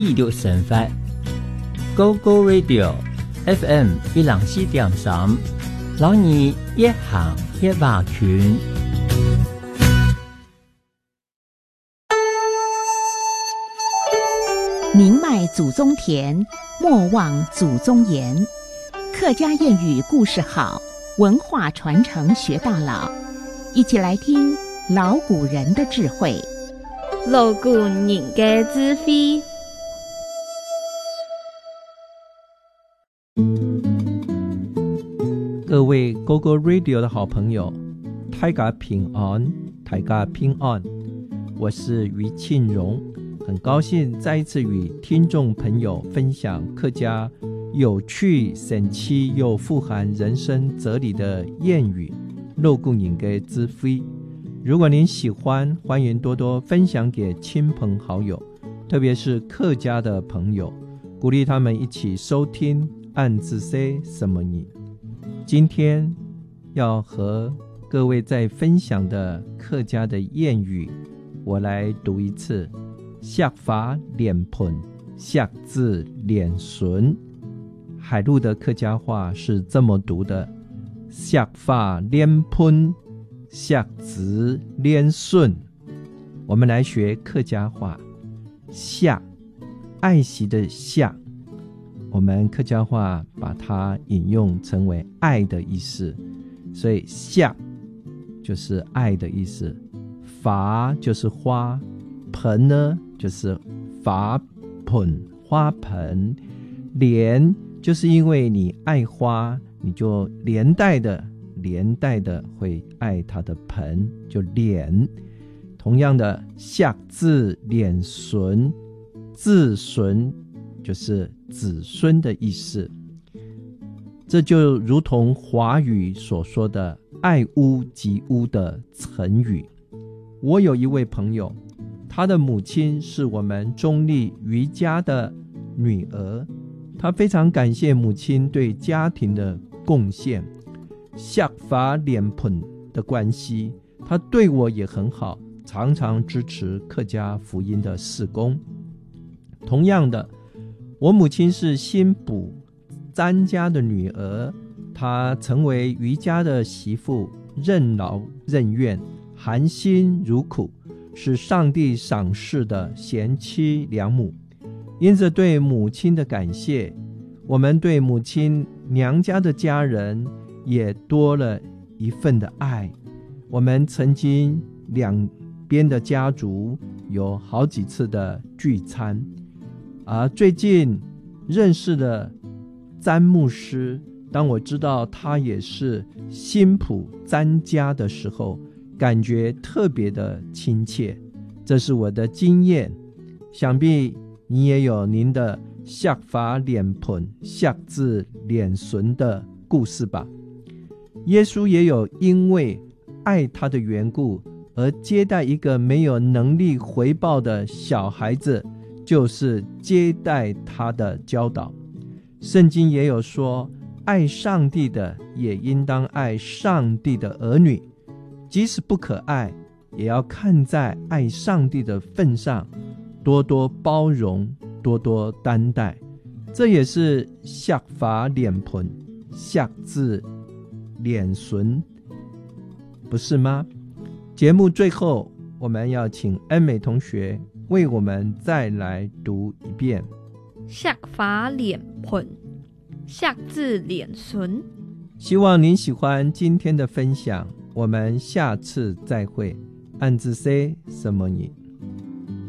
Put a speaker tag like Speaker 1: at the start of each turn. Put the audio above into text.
Speaker 1: 26.8 Go Go Radio FM 104.3，老你一行一瓦群。
Speaker 2: 宁迈祖宗田，莫忘祖宗言。客家谚语故事好，文化传承学到老。一起来听老古人的智慧。
Speaker 3: 老古人的智慧。
Speaker 4: 各位 GoGo Radio 的好朋友，大家平安，大家平安。我是于庆荣，很高兴再一次与听众朋友分享客家有趣、神奇又富含人生哲理的谚语，老古人的智慧。如果您喜欢，欢迎多多分享给亲朋好友，特别是客家的朋友，鼓励他们一起收听按字say什么你。今天要和各位在分享的客家的谚语，我来读一次。下发脸盆，下字脸唇。海陆的客家话是这么读的：下发脸盆，下字脸顺。我们来学客家话。下，爱惜的下，我们客家话把它引用成为爱的意思，所以下就是爱的意思，发就是花，盆呢就是花盆，花盆，莲就是因为你爱花，你就连带的会爱它的盆，就莲。同样的，下字脸唇，字唇就是子孙的意思。这就如同华语所说的爱屋及乌的成语。我有一位朋友，他的母亲是我们中立余家的女儿，他非常感谢母亲对家庭的贡献。下发脸盆的关系，他对我也很好，常常支持客家福音的事工。同样的，我母亲是新补詹家的女儿，她成为余家的媳妇，任劳任怨，含辛茹苦，是上帝赏识的贤妻良母。因着对母亲的感谢，我们对母亲娘家的家人也多了一份的爱。我们曾经两边的家族有好几次的聚餐，而最近认识了詹牧师，当我知道他也是新埔詹家的时候，感觉特别的亲切。这是我的经验，想必你也有您的下发脸盆，下字脸唇的故事吧。耶稣也有因为爱他的缘故而接待一个没有能力回报的小孩子，就是接待他的教导。圣经也有说，爱上帝的也应当爱上帝的儿女，即使不可爱，也要看在爱上帝的份上，多多包容，多多担待。这也是下发脸盆，下字脸唇，不是吗？节目最后，我们要请恩美同学为我们再来读一遍。
Speaker 3: 下发脸盆，下字脸唇。
Speaker 4: 希望您喜欢今天的分享，我们下次再会。按字 say 什么你？